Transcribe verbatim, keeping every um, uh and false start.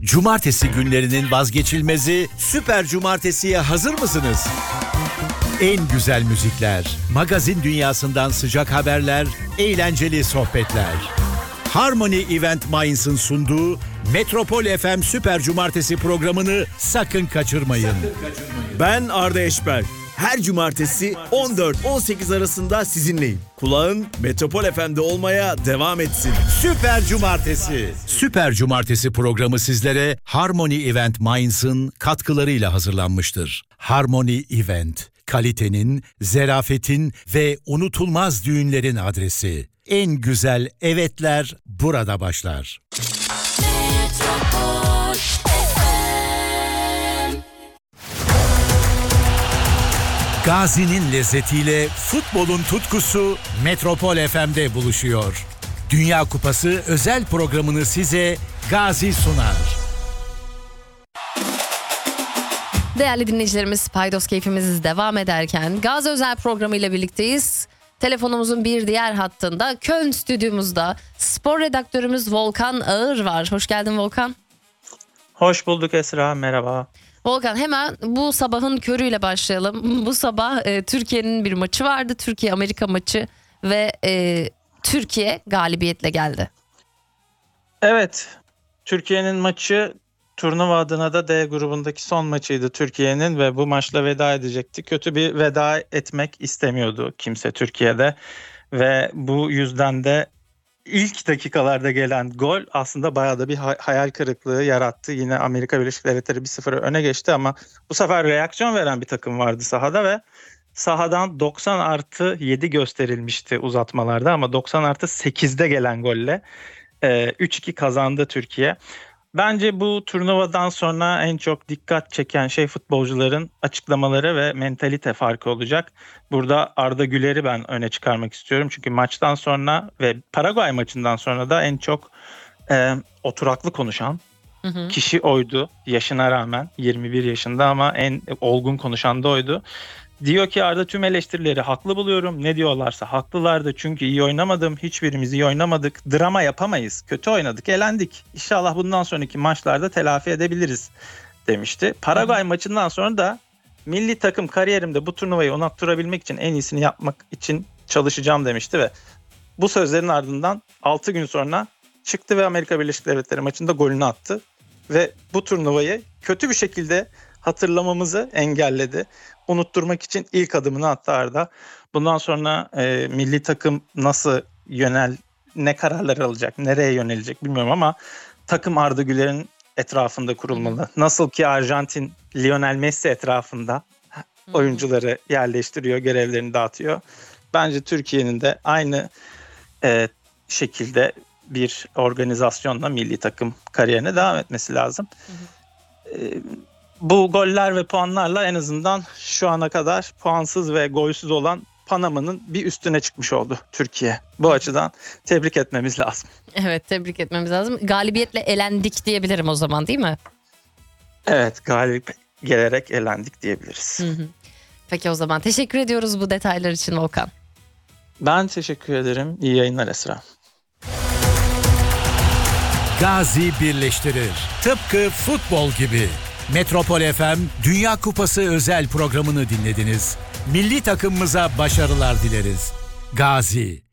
Cumartesi günlerinin vazgeçilmezi Süper Cumartesi'ye hazır mısınız? En güzel müzikler, magazin dünyasından sıcak haberler, eğlenceli sohbetler. Harmony Event Mainz'ın sunduğu Metropol F M Süper Cumartesi programını sakın kaçırmayın. Sakın kaçırmayın. Ben Arda Eşber. Her cumartesi on dört on sekiz arasında sizinleyim. Kulağın Metropol F M'de olmaya devam etsin. Süper Cumartesi. Süper Cumartesi programı sizlere Harmony Event Mainz'ın katkılarıyla hazırlanmıştır. Harmony Event, kalitenin, zerafetin ve unutulmaz düğünlerin adresi. En güzel evetler burada başlar. Gazi'nin lezzetiyle futbolun tutkusu Metropol F M'de buluşuyor. Dünya Kupası özel programını size Gazi sunar. Değerli dinleyicilerimiz, Paydos keyfimiz devam ederken Gazi özel programıyla birlikteyiz. Telefonumuzun bir diğer hattında Köln stüdyomuzda spor redaktörümüz Volkan Ağır var. Hoş geldin Volkan. Hoş bulduk Esra, merhaba. Volkan, hemen bu sabahın körüyle başlayalım. Bu sabah e, Türkiye'nin bir maçı vardı. Türkiye-Amerika maçı ve e, Türkiye galibiyetle geldi. Evet, Türkiye'nin maçı turnuva adına da D grubundaki son maçıydı Türkiye'nin ve bu maçla veda edecekti. Kötü bir veda etmek istemiyordu kimse Türkiye'de ve bu yüzden de İlk dakikalarda gelen gol aslında bayağı da bir hayal kırıklığı yarattı. Yine Amerika Birleşik Devletleri bir sıfır öne geçti ama bu sefer reaksiyon veren bir takım vardı sahada ve sahadan doksan artı yedi gösterilmişti uzatmalarda ama doksan artı sekizde gelen golle üç iki kazandı Türkiye. Bence bu turnuvadan sonra en çok dikkat çeken şey futbolcuların açıklamaları ve mentalite farkı olacak. Burada Arda Güler'i ben öne çıkarmak istiyorum. Çünkü maçtan sonra ve Paraguay maçından sonra da en çok e, oturaklı konuşan hı hı. kişi oydu. Yaşına rağmen yirmi bir yaşında ama en olgun konuşan da oydu. Diyor ki Arda, tüm eleştirileri haklı buluyorum. Ne diyorlarsa haklılardı çünkü iyi oynamadım. Hiçbirimiz iyi oynamadık. Drama yapamayız. Kötü oynadık, elendik. İnşallah bundan sonraki maçlarda telafi edebiliriz demişti. Paraguay maçından sonra da milli takım kariyerimde bu turnuvayı unuttırabilmek için en iyisini yapmak için çalışacağım demişti ve bu sözlerin ardından altı gün sonra çıktı ve Amerika Birleşik Devletleri maçında golünü attı. Ve bu turnuvayı kötü bir şekilde hatırlamamızı engelledi. Unutturmak için ilk adımını attı Arda. Bundan sonra e, milli takım nasıl yönel, ne kararlar alacak, nereye yönelecek bilmiyorum ama takım Arda Güler'in etrafında kurulmalı. Nasıl ki Arjantin Lionel Messi etrafında oyuncuları yerleştiriyor, görevlerini dağıtıyor. Bence Türkiye'nin de aynı e, şekilde bir organizasyonla milli takım kariyerine devam etmesi lazım. Hı hı. E, Bu goller ve puanlarla en azından şu ana kadar puansız ve golsüz olan Panama'nın bir üstüne çıkmış oldu Türkiye. Bu açıdan tebrik etmemiz lazım. Evet, tebrik etmemiz lazım. Galibiyetle elendik diyebilirim o zaman, değil mi? Evet, galip gelerek elendik diyebiliriz. Hı hı. Peki o zaman teşekkür ediyoruz bu detaylar için Volkan. Ben teşekkür ederim. İyi yayınlar Esra. Gazi birleştirir. Tıpkı futbol gibi. Metropol F M Dünya Kupası özel programını dinlediniz. Milli takımımıza başarılar dileriz. Gazi.